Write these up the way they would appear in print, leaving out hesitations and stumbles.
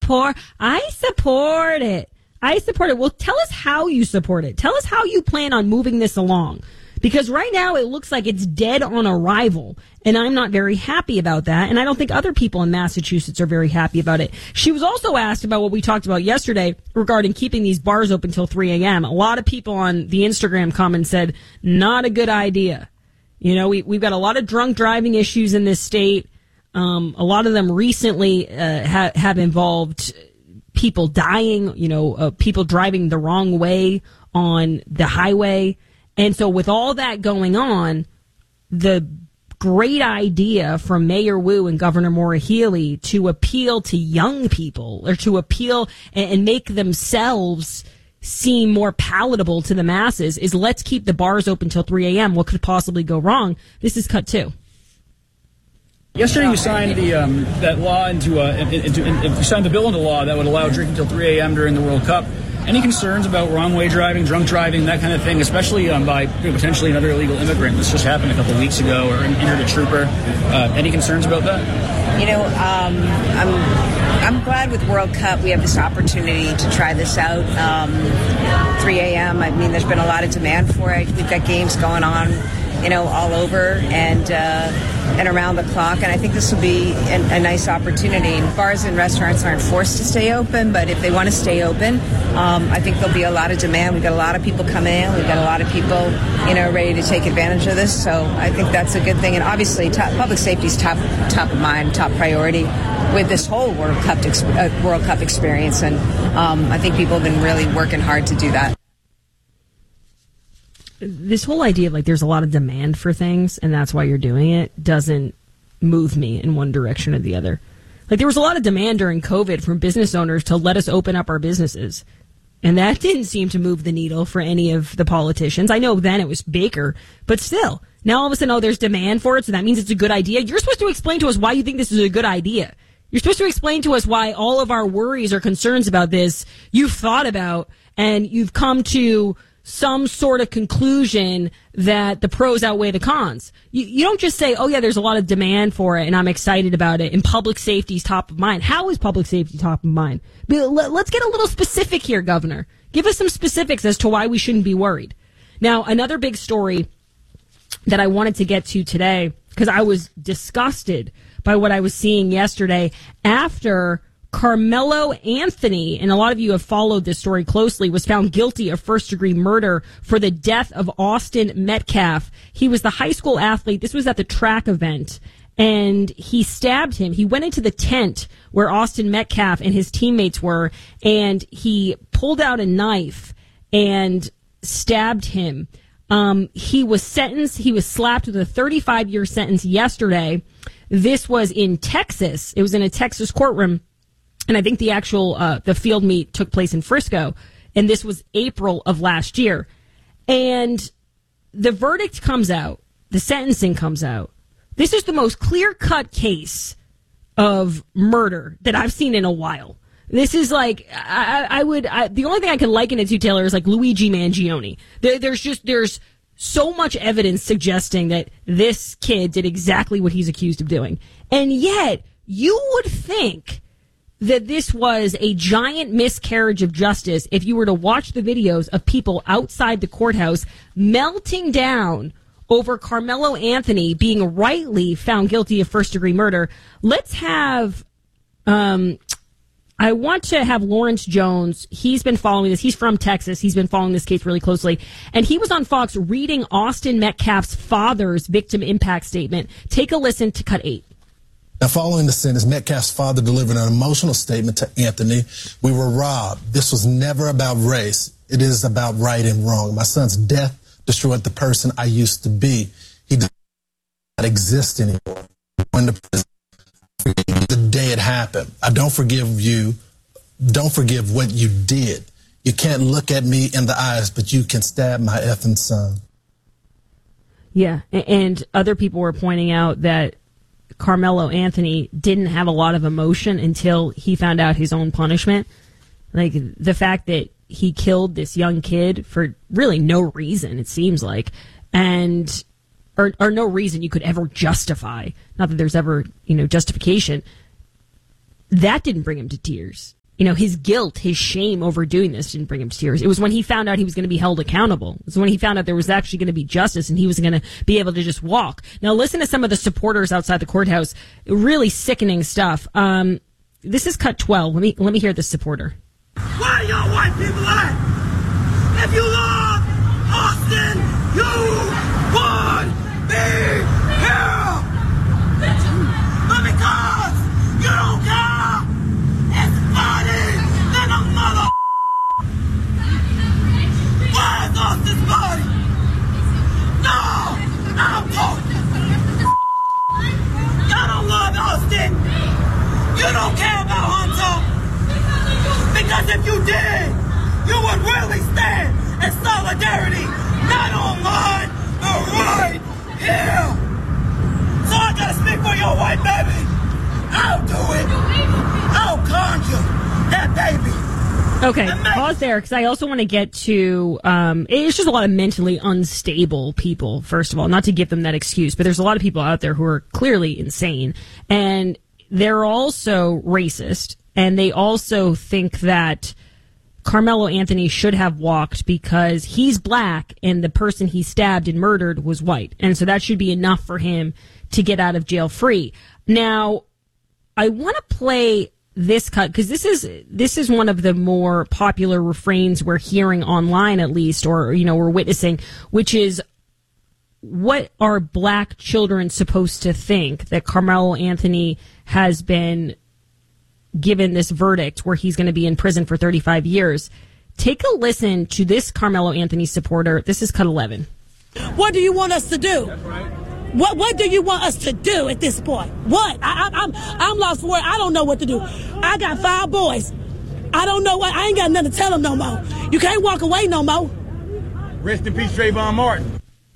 support it. I support it. Well, tell us how you support it. Tell us how you plan on moving this along. Because right now it looks like it's dead on arrival, and I'm not very happy about that, and I don't think other people in Massachusetts are very happy about it. She was also asked about what we talked about yesterday regarding keeping these bars open till 3 a.m. A lot of people on the Instagram comments said, not a good idea. You know, we've got a lot of drunk driving issues in this state. A lot of them recently have involved people dying, people driving the wrong way on the highway. And so with all that going on, the great idea from Mayor Wu and Governor Maura Healey to appeal to young people, or to appeal and make themselves seem more palatable to the masses, is let's keep the bars open till 3 a.m. What could possibly go wrong? This is cut two. Yesterday, you signed that law you signed the bill into law that would allow drinking till 3 a.m. during the World Cup. Any concerns about wrong way driving, drunk driving, that kind of thing, especially by potentially another illegal immigrant? This just happened a couple of weeks ago, or injured a trooper. Any concerns about that? I'm glad with World Cup we have this opportunity to try this out. 3 a.m. I mean, there's been a lot of demand for it. We've got games going on, all over and around the clock. And I think this will be a nice opportunity. Bars and restaurants aren't forced to stay open, but if they want to stay open, I think there'll be a lot of demand. We've got a lot of people coming in. We've got a lot of people, ready to take advantage of this. So I think that's a good thing. And obviously, public safety is top of mind, top priority with this whole World Cup experience. And I think people have been really working hard to do that. This whole idea of there's a lot of demand for things and that's why you're doing it doesn't move me in one direction or the other. There was a lot of demand during COVID from business owners to let us open up our businesses. And that didn't seem to move the needle for any of the politicians. I know then it was Baker, but still, now all of a sudden, there's demand for it, so that means it's a good idea. You're supposed to explain to us why you think this is a good idea. You're supposed to explain to us why all of our worries or concerns about this you've thought about and you've come to some sort of conclusion that the pros outweigh the cons. You don't just say, oh yeah, there's a lot of demand for it and I'm excited about it and public safety is top of mind. How is public safety top of mind? Let's get a little specific here, Governor. Give us some specifics as to why we shouldn't be worried. Now, another big story that I wanted to get to today, because I was disgusted by what I was seeing yesterday after Carmelo Anthony, and a lot of you have followed this story closely, was found guilty of first-degree murder for the death of Austin Metcalf. He was the high school athlete. This was at the track event, and he stabbed him. He went into the tent where Austin Metcalf and his teammates were, and he pulled out a knife and stabbed him. He was sentenced. He was slapped with a 35-year sentence yesterday. This was in Texas. It was in a Texas courtroom. And I think the actual, the field meet took place in Frisco. And this was April of last year. And the verdict comes out. The sentencing comes out. This is the most clear-cut case of murder that I've seen in a while. This is the only thing I can liken it to, Taylor, is like Luigi Mangione. There's so much evidence suggesting that this kid did exactly what he's accused of doing. And yet, you would think that this was a giant miscarriage of justice if you were to watch the videos of people outside the courthouse melting down over Carmelo Anthony being rightly found guilty of first-degree murder. Let's have, I want to have Lawrence Jones. He's been following this. He's from Texas. He's been following this case really closely. And he was on Fox reading Austin Metcalf's father's victim impact statement. Take a listen to cut 8. Now, following the sentence, Metcalf's father delivered an emotional statement to Anthony. We were robbed. This was never about race. It is about right and wrong. My son's death destroyed the person I used to be. He does not exist anymore. When the day it happened, I don't forgive you. Don't forgive what you did. You can't look at me in the eyes, but you can stab my effing son. Yeah, and other people were pointing out that Carmelo Anthony didn't have a lot of emotion until he found out his own punishment. Like, the fact that he killed this young kid for really no reason, it seems like, and or no reason you could ever justify. Not that there's ever, justification. That didn't bring him to tears. his guilt, his shame over doing this didn't bring him to tears. It was when he found out he was going to be held accountable. It was when he found out there was actually going to be justice and he was going to be able to just walk. Now listen to some of the supporters outside the courthouse. Really sickening stuff. This is cut 12. Let me hear this supporter. Where are y'all white people at? If you love Austin, you would be here. But because you don't care, it's funny than a mother. Where's Austin's body? No, I'm talking. Y'all don't love Austin. You don't care about Hunter. Because if you did, you would really stand in solidarity, not online, but right here. So I gotta speak for your white baby. I'll do it. I'll conjure that baby. Okay, pause there, because I also want to get to, it's just a lot of mentally unstable people, first of all, not to give them that excuse, but there's a lot of people out there who are clearly insane, and they're also racist, and they also think that Carmelo Anthony should have walked because he's black and the person he stabbed and murdered was white. And so that should be enough for him to get out of jail free. Now, I want to play this cut because this is one of the more popular refrains we're hearing online, at least, or, we're witnessing, which is, what are black children supposed to think that Carmelo Anthony has been given this verdict where he's going to be in prison for 35 years. Take a listen to this Carmelo Anthony supporter. This is cut 11. What do you want us to do? That's right. What do you want us to do at this point? What? I'm lost for it. I don't know what to do. I got 5 boys. I don't know what. I ain't got nothing to tell them no more. You can't walk away no more. Rest in peace, Trayvon Martin.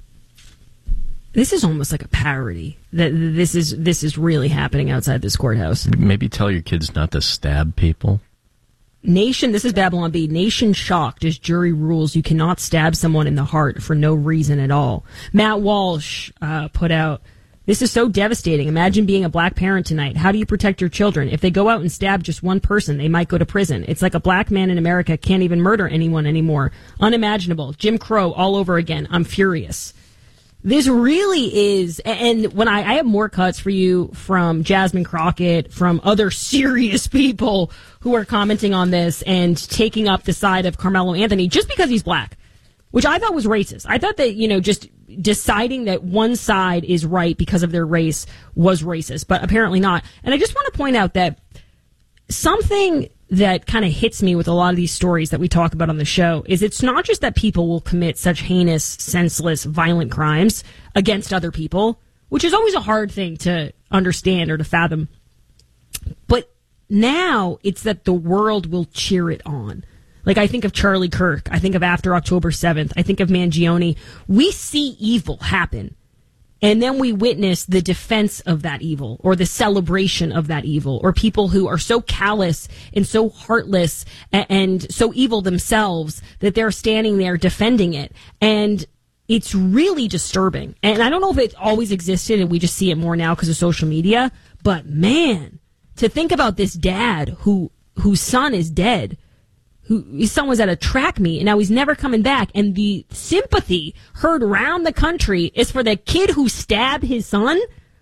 This is almost like a parody. That this is really happening outside this courthouse. Maybe tell your kids not to stab people. Nation, this is Babylon B. Nation shocked as jury rules you cannot stab someone in the heart for no reason at all. Matt Walsh put out, this is so devastating. Imagine being a black parent tonight. How do you protect your children? If they go out and stab just one person, they might go to prison. It's like a black man in America can't even murder anyone anymore. Unimaginable. Jim Crow all over again. I'm furious. This really is, and when I have more cuts for you from Jasmine Crockett, from other serious people who are commenting on this and taking up the side of Carmelo Anthony just because he's black, which I thought was racist. I thought that, just deciding that one side is right because of their race was racist, but apparently not. And I just want to point out that something that kind of hits me with a lot of these stories that we talk about on the show is it's not just that people will commit such heinous, senseless, violent crimes against other people, which is always a hard thing to understand or to fathom. But now it's that the world will cheer it on. Like, I think of Charlie Kirk. I think of after October 7th. I think of Mangione. We see evil happen. And then we witness the defense of that evil or the celebration of that evil, or people who are so callous and so heartless and so evil themselves that they're standing there defending it. And it's really disturbing. And I don't know if it always existed and we just see it more now because of social media. But man, to think about this dad whose son is dead, his son was at a track meet and now he's never coming back, and the sympathy heard around the country is for the kid who stabbed his son.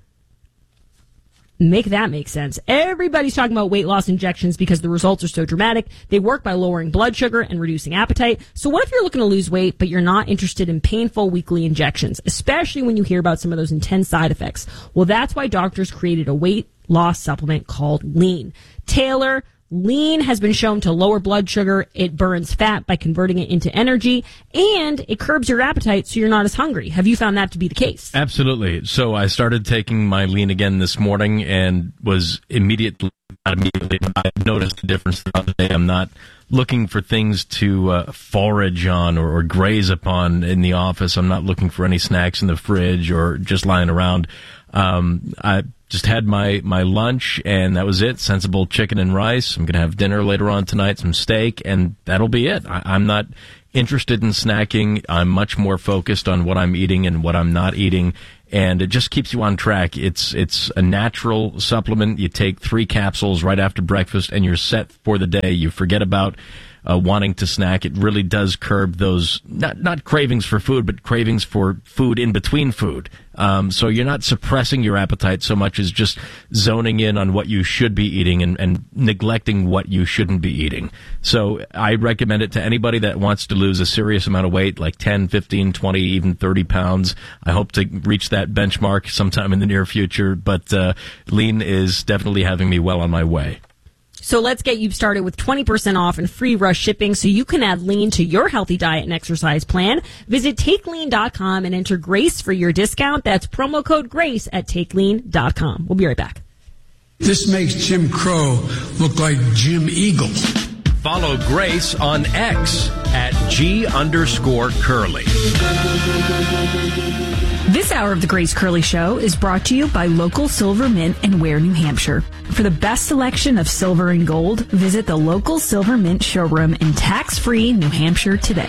Make that make sense. Everybody's talking about weight loss injections because the results are so dramatic. They work by lowering blood sugar and reducing appetite. So what if you're looking to lose weight but you're not interested in painful weekly injections, especially when you hear about some of those intense side effects? Well, that's why doctors created a weight loss supplement called Lean. Taylor Lean has been shown to lower blood sugar, it burns fat by converting it into energy, and it curbs your appetite so you're not as hungry. Have you found that to be the case? Absolutely. So I started taking my Lean again this morning and was not immediately, but I noticed the difference throughout the day. I'm not looking for things to forage on or graze upon in the office. I'm not looking for any snacks in the fridge or just lying around. I just had my lunch, and that was it. Sensible chicken and rice. I'm going to have dinner later on tonight, some steak, and that'll be it. I'm not interested in snacking. I'm much more focused on what I'm eating and what I'm not eating. and it just keeps you on track. It's a natural supplement. You take 3 capsules right after breakfast, and you're set for the day. You forget about wanting to snack. It really does curb those, not cravings for food, but cravings for food in between food. So you're not suppressing your appetite so much as just zoning in on what you should be eating and neglecting what you shouldn't be eating. So I recommend it to anybody that wants to lose a serious amount of weight, like 10, 15, 20, even 30 pounds. I hope to reach that benchmark sometime in the near future, but Lean is definitely having me well on my way. So let's get you started with 20% off and free rush shipping so you can add Lean to your healthy diet and exercise plan. Visit TakeLean.com and enter GRACE for your discount. That's promo code GRACE at TakeLean.com. We'll be right back. This makes Jim Crow look like Jim Eagle. Follow Grace on X at @G_Curly. This hour of the Grace Curley Show is brought to you by local Silver Mint in Ware, New Hampshire. For the best selection of silver and gold, visit the local Silver Mint showroom in tax-free New Hampshire today.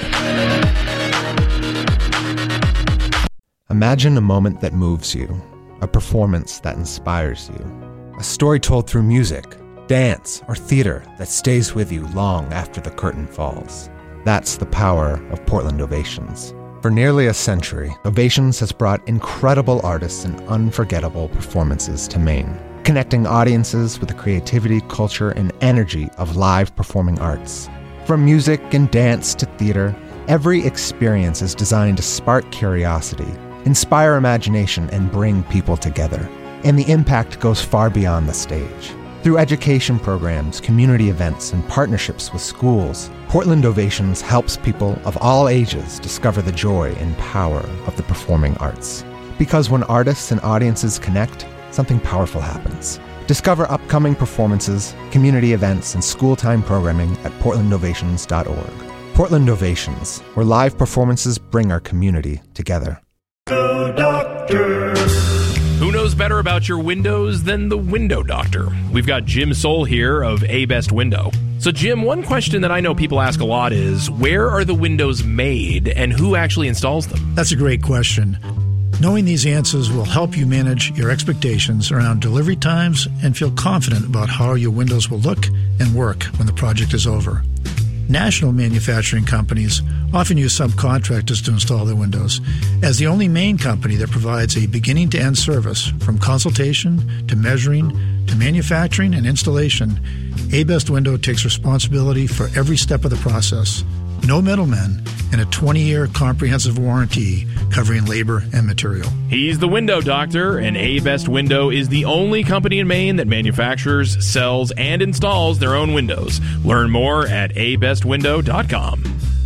Imagine a moment that moves you, a performance that inspires you, a story told through music, dance, or theater that stays with you long after the curtain falls. That's the power of Portland Ovations. For nearly a century, Ovations has brought incredible artists and unforgettable performances to Maine, connecting audiences with the creativity, culture, and energy of live performing arts. From music and dance to theater, every experience is designed to spark curiosity, inspire imagination, and bring people together. And the impact goes far beyond the stage. Through education programs, community events, and partnerships with schools, Portland Ovations helps people of all ages discover the joy and power of the performing arts. Because when artists and audiences connect, something powerful happens. Discover upcoming performances, community events, and school-time programming at portlandovations.org. Portland Ovations, where live performances bring our community together. Go Doctor! Who knows better about your windows than the Window Doctor? We've got Jim Soul here of A Best Window. So, Jim, one question that I know people ask a lot is, where are the windows made and who actually installs them? That's a great question. Knowing these answers will help you manage your expectations around delivery times and feel confident about how your windows will look and work when the project is over. National manufacturing companies often use subcontractors to install their windows. As the only main company that provides a beginning-to-end service, from consultation to measuring to manufacturing and installation, A-Best Window takes responsibility for every step of the process. No middlemen, and a 20-year comprehensive warranty covering labor and material. He's the Window Doctor, and A-Best Window is the only company in Maine that manufactures, sells, and installs their own windows. Learn more at abestwindow.com.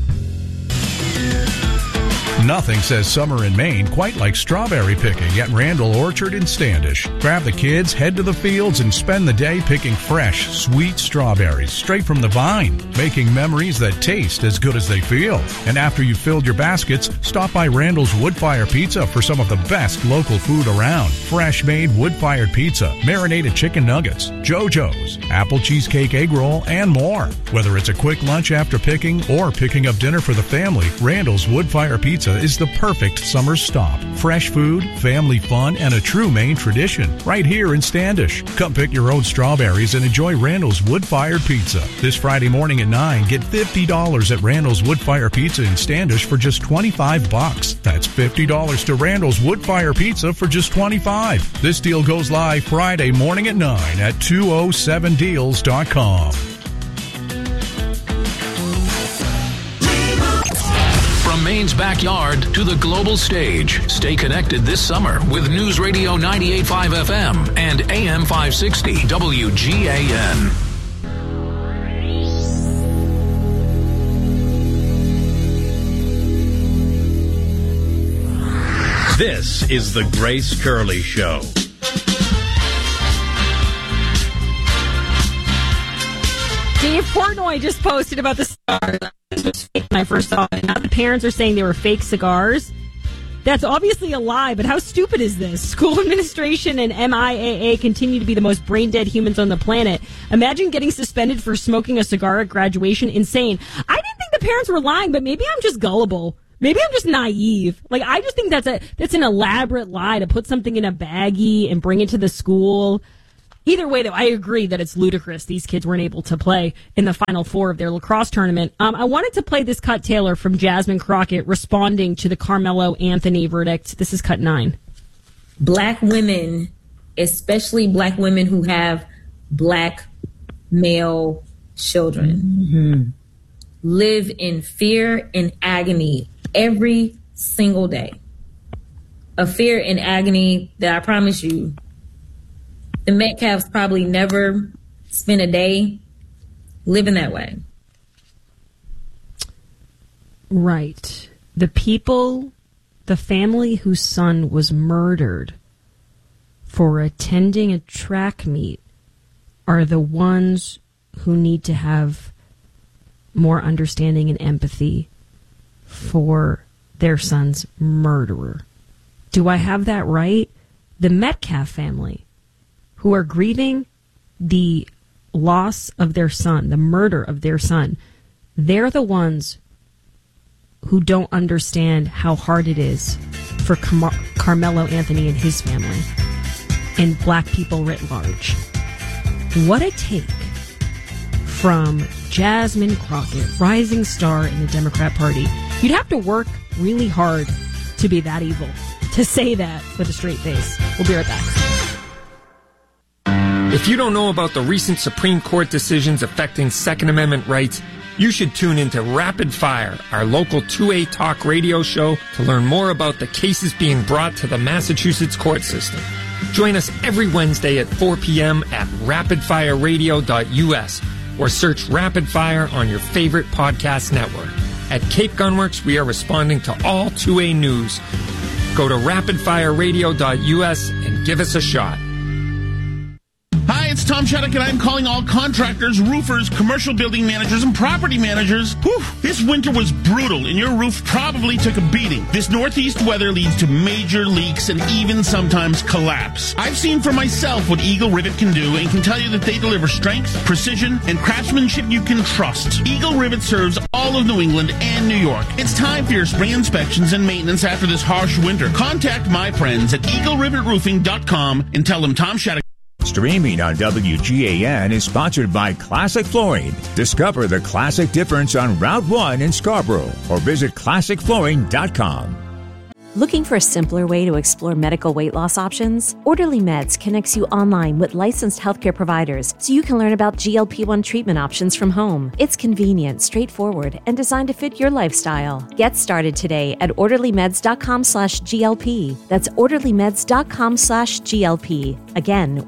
Nothing says summer in Maine quite like strawberry picking at Randall Orchard in Standish. Grab the kids, head to the fields, and spend the day picking fresh, sweet strawberries straight from the vine, making memories that taste as good as they feel. And after you've filled your baskets, stop by Randall's Wood-Fire Pizza for some of the best local food around. Fresh-made wood-fired pizza, marinated chicken nuggets, JoJo's, apple cheesecake egg roll, and more. Whether it's a quick lunch after picking or picking up dinner for the family, Randall's Wood-Fire Pizza is the perfect summer stop. Fresh food, family fun, and a true Maine tradition right here in Standish. Come pick your own strawberries and enjoy Randall's Wood-Fired Pizza. This Friday morning at 9, get $50 at Randall's Wood-Fire Pizza in Standish for just $25. That's $50 to Randall's Wood-Fire Pizza for just $25. This deal goes live Friday morning at 9 at 207deals.com. From Maine's backyard to the global stage. Stay connected this summer with News Radio 98.5 FM and AM 560 WGAN. This is the Grace Curley Show. Dave Portnoy just posted about the cigars. This was fake when I first saw it. Now the parents are saying they were fake cigars. That's obviously a lie, but how stupid is this? School administration and MIAA continue to be the most brain-dead humans on the planet. Imagine getting suspended for smoking a cigar at graduation. Insane. I didn't think the parents were lying, but maybe I'm just gullible. Maybe I'm just naive. Like, I just think that's an elaborate lie to put something in a baggie and bring it to the school. Either way, though, I agree that it's ludicrous. These kids weren't able to play in the Final Four of their lacrosse tournament. I wanted to play this cut, Taylor, from Jasmine Crockett responding to the Carmelo Anthony verdict. This is cut 9. Black women, especially black women who have black male children, live in fear and agony every single day. A fear and agony that I promise you, the Metcalfs probably never spent a day living that way. Right. The family whose son was murdered for attending a track meet are the ones who need to have more understanding and empathy for their son's murderer. Do I have that right? The Metcalf family, who are grieving the loss of their son, the murder of their son, they're the ones who don't understand how hard it is for Carmelo Anthony and his family and black people writ large. What a take from Jasmine Crockett, rising star in the Democrat Party. You'd have to work really hard to be that evil, to say that with a straight face. We'll be right back. If you don't know about the recent Supreme Court decisions affecting Second Amendment rights, you should tune into Rapid Fire, our local 2A talk radio show, to learn more about the cases being brought to the Massachusetts court system. Join us every Wednesday at 4 p.m. at rapidfireradio.us or search Rapid Fire on your favorite podcast network. At Cape Gunworks, we are responding to all 2A news. Go to rapidfireradio.us and give us a shot. Hi, it's Tom Shattuck, and I'm calling all contractors, roofers, commercial building managers, and property managers. Whew, this winter was brutal, and your roof probably took a beating. This northeast weather leads to major leaks and even sometimes collapse. I've seen for myself what Eagle Rivet can do and can tell you that they deliver strength, precision, and craftsmanship you can trust. Eagle Rivet serves all of New England and New York. It's time for your spring inspections and maintenance after this harsh winter. Contact my friends at EagleRivetRoofing.com and tell them Tom Shattuck. Streaming on WGAN is sponsored by Classic Flooring. Discover the classic difference on Route 1 in Scarborough or visit ClassicFlooring.com. Looking for a simpler way to explore medical weight loss options? Orderly Meds connects you online with licensed healthcare providers so you can learn about GLP-1 treatment options from home. It's convenient, straightforward, and designed to fit your lifestyle. Get started today at orderlymeds.com/GLP. That's orderlymeds.com/GLP. Again,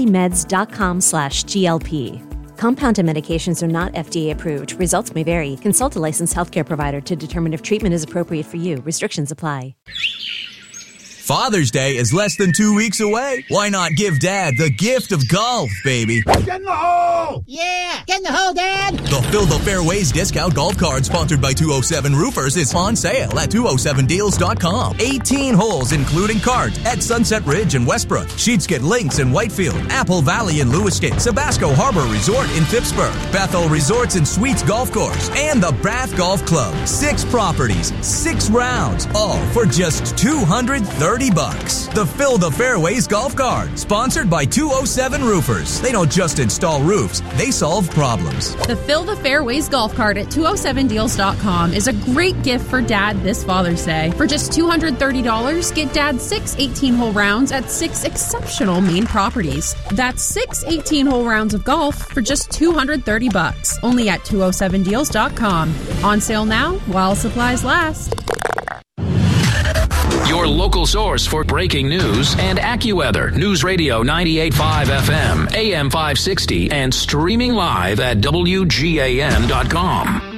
orderlymeds.com/GLP. Compounded medications are not FDA approved. Results may vary. Consult a licensed healthcare provider to determine if treatment is appropriate for you. Restrictions apply. Father's Day is less than 2 weeks away. Why not give Dad the gift of golf, baby? Get in the hole! Yeah, get in the hole, Dad! The Fill the Fairways discount golf card sponsored by 207 Roofers is on sale at 207deals.com. 18 holes including cards at Sunset Ridge in Westbrook, Sheetskin Links in Whitefield, Apple Valley in Lewiston, Sabasco Harbor Resort in Phippsburg, Bethel Resorts and Suites Golf Course, and the Bath Golf Club. 6 properties, 6 rounds, all for just $230. The Fill the Fairways golf card, sponsored by 207 Roofers. They don't just install roofs, they solve problems. The Fill the Fairways golf cart at 207deals.com is a great gift for Dad this Father's Day. For just $230, get Dad 6 18-hole rounds at 6 exceptional Maine properties. That's 6 18-hole rounds of golf for just $230. Only at 207deals.com. On sale now while supplies last. Your local source for breaking news and AccuWeather. News Radio 98.5 FM, AM 560, and streaming live at WGAN.com.